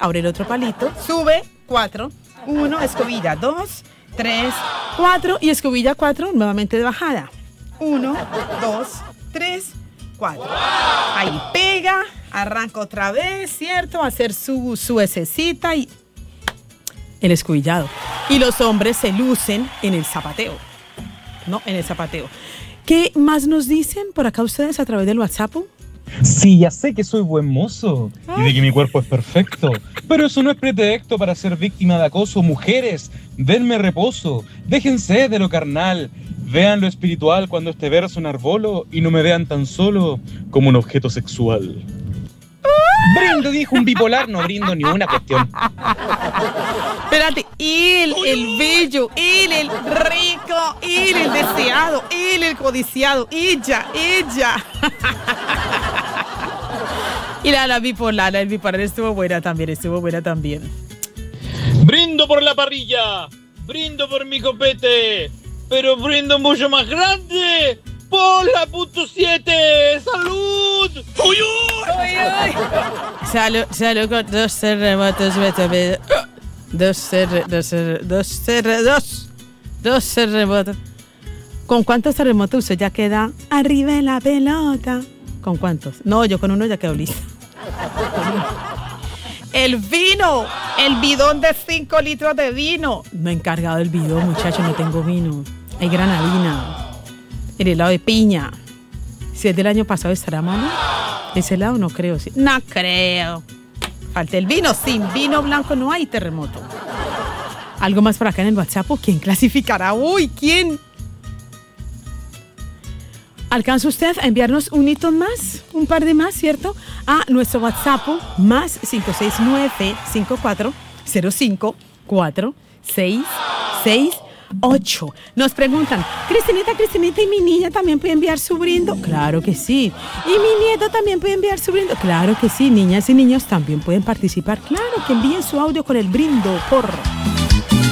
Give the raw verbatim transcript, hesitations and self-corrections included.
abre el otro palito, sube, cuatro, uno, escobilla, dos, tres, cuatro y escobilla cuatro, nuevamente de bajada. Uno, dos, tres, cuatro. Ahí pega, arranca otra vez, ¿cierto? A hacer su, su hesecita y el escobillado. Y los hombres se lucen en el zapateo. No, en el zapateo. ¿Qué más nos dicen por acá ustedes a través del WhatsApp? Sí, ya sé que soy buen mozo y de que mi cuerpo es perfecto, pero eso no es pretexto para ser víctima de acoso. Mujeres, denme reposo, déjense de lo carnal, vean lo espiritual cuando este verso enarbolo y no me vean tan solo como un objeto sexual. Brindo, dijo un bipolar, no brindo ni una cuestión. Espérate, él, el bello, él, el rico, él, el deseado, él, el codiciado, ella, ella. Y la, la bipolar, la bipolar estuvo buena también, estuvo buena también. Brindo por la parrilla, brindo por mi copete, pero brindo mucho más grande por la punto siete. ¡Salud! ¡Uy, uy! ¡Uy, uy! Salud, salud con dos terremotos, dos terremotos, dos terremotos, dos terremotos, dos terremotos. ¿Con cuántos terremotos usted ya queda arriba en la pelota? ¿Con cuántos? No, yo con uno ya quedo lista. El vino, el bidón de cinco litros de vino. No he encargado el bidón, muchachos, no tengo vino. Hay granadina, el helado de piña. Si es del año pasado, ¿estará malo? ¿Ese helado? No creo. ¿Sí? No creo. Falta el vino. Sin vino blanco no hay terremoto. ¿Algo más por acá en el WhatsApp? ¿Quién clasificará? Uy, ¿quién? ¿Alcanza usted a enviarnos un hito más? Un par de más, ¿cierto? A nuestro WhatsApp más cinco seis nueve cinco cuatro cero cinco cuatro seis seis ocho. Nos preguntan, Cristinita, Cristinita, ¿y mi niña también puede enviar su brindo? Claro que sí. ¿Y mi nieto también puede enviar su brindo? Claro que sí. Niñas y niños también pueden participar. Claro que envíen su audio con el brindo por...